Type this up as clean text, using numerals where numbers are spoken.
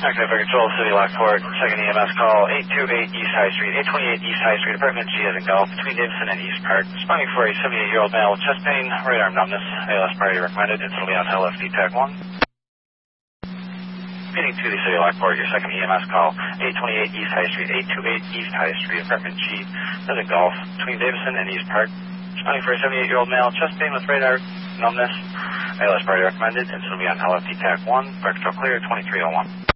Okay, for control, City Lockport, second EMS call, 828 East High Street, 828 East High Street, apartment G as in golf, between Davidson and East Park, responding for a 78-year-old male with chest pain, right arm numbness, ALS priority recommended, instantly on LFD tag 1. Meeting to the City Lockport, your second EMS call, 828 East High Street, 828 East High Street, apartment G as in golf, between Davidson and East Park, responding for a 78-year-old male, chest pain with right arm numbness, ALS priority recommended, instantly on LFD tag 1, fire control clear, 2301.